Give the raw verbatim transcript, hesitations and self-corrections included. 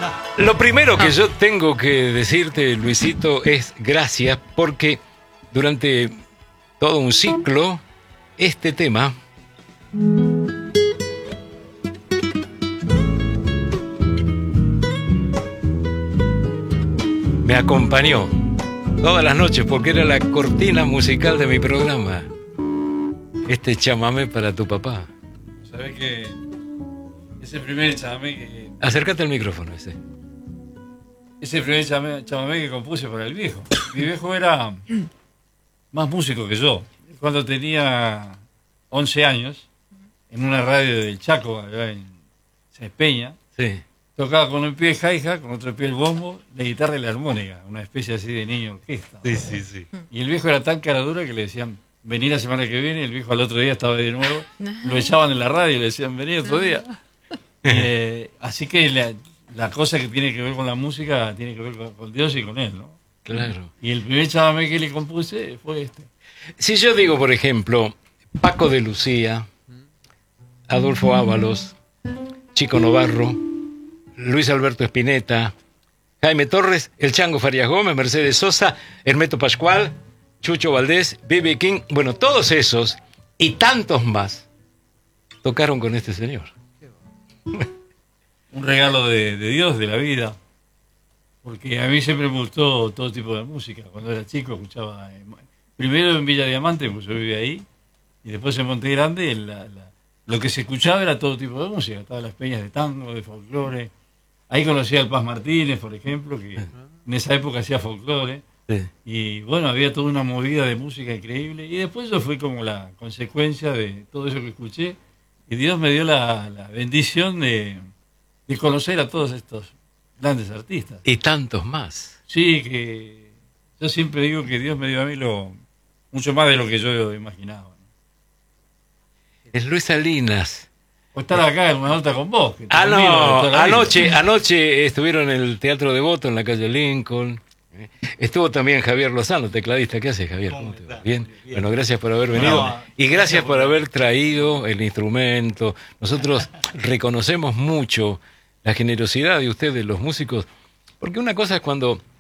Lo primero que yo tengo que decirte, Luisito, es gracias, porque durante todo un ciclo, este tema me acompañó todas las noches porque era la cortina musical de mi programa. Este chamamé para tu papá. ¿Sabés que ese primer chamamé que... Acércate al micrófono ese. Ese primer chamamé, chamamé que compuse para el viejo. Mi viejo era más músico que yo. Cuando tenía once años, en una radio del Chaco, allá en Peña, sí, tocaba con un pie el hi-hat, con otro pie el bombo, la guitarra y la armónica, una especie así de niño orquesta. Sí, sí, sí. Y el viejo era tan cara dura que le decían, vení la semana que viene, y el viejo al otro día estaba de nuevo, lo echaban en la radio y le decían, vení otro día. Eh, así que la, la cosa que tiene que ver con la música tiene que ver con, con Dios y con él, ¿no? Claro. Y el primer chamamé que le compuse fue este. Si yo digo, por ejemplo, Paco de Lucía, Adolfo Ábalos, Chico Novarro, Luis Alberto Spinetta, Jaime Torres, El Chango Farias Gómez, Mercedes Sosa, Hermeto Pascual, Chucho Valdés, B B King, bueno, todos esos y tantos más tocaron con este señor. Un regalo de, de Dios, de la vida, porque a mí siempre me gustó todo tipo de música. Cuando era chico escuchaba, eh, primero en Villa Diamante, pues yo vivía ahí, y después en Monte Grande, la, la, lo que se escuchaba era todo tipo de música, estaban las peñas de tango, de folclore. Ahí conocí al Paz Martínez, por ejemplo, que en esa época hacía folclore. Sí. Y bueno, había toda una movida de música increíble. Y después yo fui como la consecuencia de todo eso que escuché. Y Dios me dio la, la bendición de, de conocer a todos estos grandes artistas. Y tantos más. Sí, que yo siempre digo que Dios me dio a mí lo, mucho más de lo que yo imaginaba. Es Luis Salinas. O estar acá en una nota con vos. Que te Ah, admiro de no, toda la vida. anoche, anoche estuvieron en el Teatro Devoto en la calle Lincoln. Estuvo también Javier Lozano, tecladista. ¿Qué haces, Javier? ¿Cómo te va? ¿Bien? Bueno, gracias por haber venido. No, y gracias por haber traído el instrumento. Nosotros reconocemos mucho la generosidad de ustedes, los músicos, porque una cosa es cuando